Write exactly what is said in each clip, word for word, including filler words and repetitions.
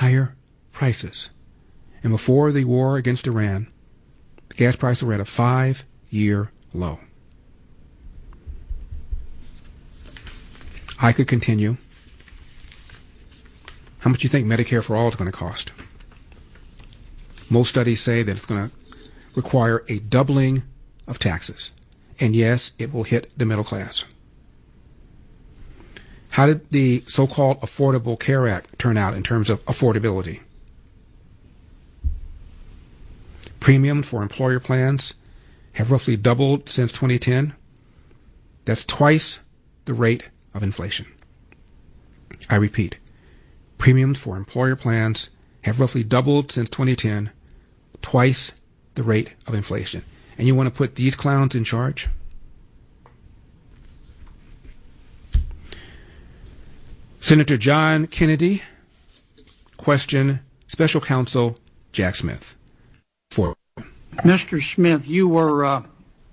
higher prices. And before the war against Iran, the gas prices were at a five-year low. I could continue. How much do you think Medicare for All is going to cost? Most studies say that it's going to require a doubling of taxes. And yes, it will hit the middle class. How did the so-called Affordable Care Act turn out in terms of affordability? Premiums for employer plans have roughly doubled since twenty ten. That's twice the rate of inflation. I repeat, premiums for employer plans have roughly doubled since twenty ten, twice the rate of inflation. And you want to put these clowns in charge? Senator John Kennedy questioned Special Counsel Jack Smith. For Mister Smith, you were uh,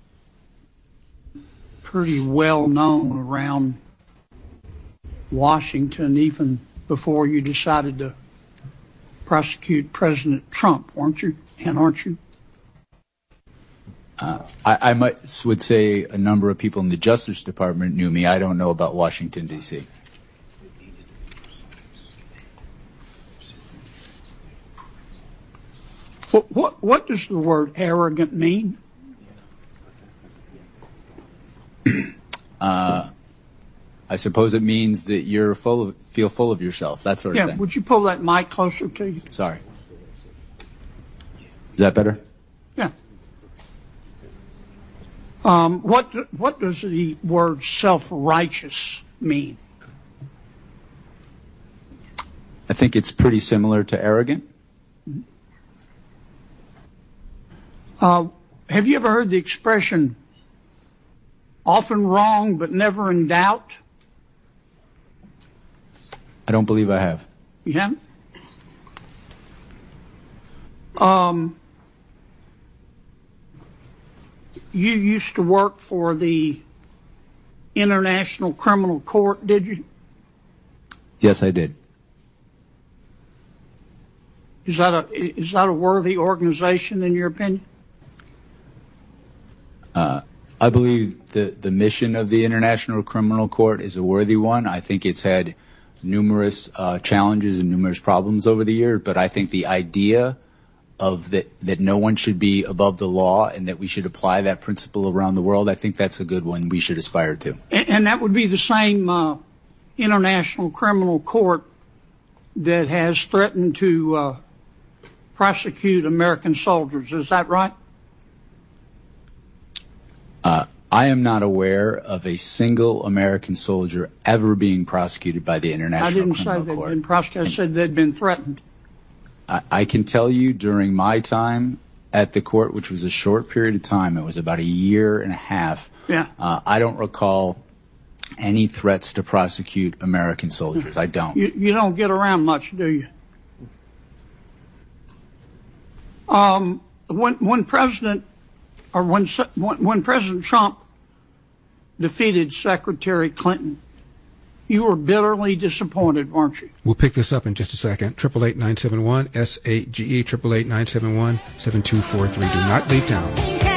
pretty well known around Washington even before you decided to prosecute President Trump, weren't you? And aren't you? Uh, I, I might would say a number of people in the Justice Department knew me. I don't know about Washington, D C What, what, what does the word arrogant mean? uh, I suppose it means that you're full of, feel full of yourself, that sort yeah, of thing. Would you pull that mic closer to you? Sorry. Is that better? Yeah. Um, what what does the word self-righteous mean? I think it's pretty similar to arrogant. Uh, have you ever heard the expression, often wrong but never in doubt? I don't believe I have. You haven't? Um, you used to work for the International Criminal Court, did you? Yes, I did. Is that a is that a worthy organization in your opinion? Uh, I believe the, the mission of the International Criminal Court is a worthy one. I think it's had numerous uh, challenges and numerous problems over the years, but I think the idea of that, that no one should be above the law and that we should apply that principle around the world, I think that's a good one we should aspire to. And, and that would be the same uh, International Criminal Court that has threatened to uh, prosecute American soldiers. Is that right? Uh, I am not aware of a single American soldier ever being prosecuted by the International I didn't Criminal say they'd Court. been prosecuted. I said they'd been threatened. I, I can tell you during my time at the court, which was a short period of time, it was about a year and a half, Yeah. uh, I don't recall any threats to prosecute American soldiers. I don't. You, you don't get around much, do you? Um, when when President or when when, when President Trump defeated Secretary Clinton, you were bitterly disappointed, weren't you? We'll pick this up in just a second. Triple eight nine seven one S A G E. Triple eight nine seven one seven two four three. Do not leave town.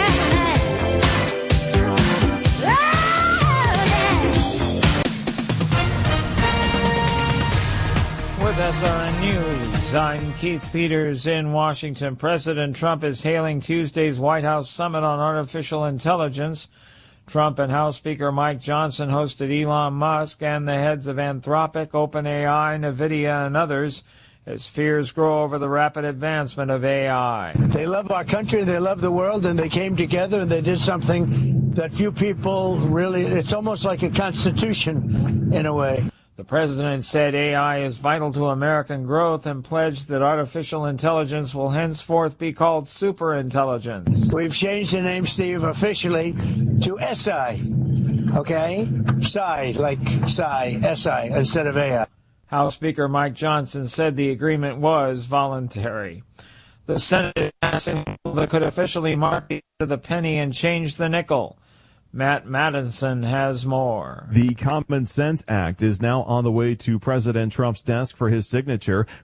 With S R N News, I'm Keith Peters in Washington. President Trump is hailing Tuesday's White House Summit on Artificial Intelligence. Trump and House Speaker Mike Johnson hosted Elon Musk and the heads of Anthropic, OpenAI, NVIDIA, and others as fears grow over the rapid advancement of A I. They love our country, they love the world, and they came together and they did something that few people really, it's almost like a constitution in a way. The president said A I is vital to American growth and pledged that artificial intelligence will henceforth be called superintelligence. We've changed the name, Steve, officially to S I, okay? Psi, like Psi, S I, instead of A I. House Speaker Mike Johnson said the agreement was voluntary. The Senate is passing a bill that could officially mark the end of the penny and change the nickel. Matt Madison has more. The Common Sense Act is now on the way to President Trump's desk for his signature.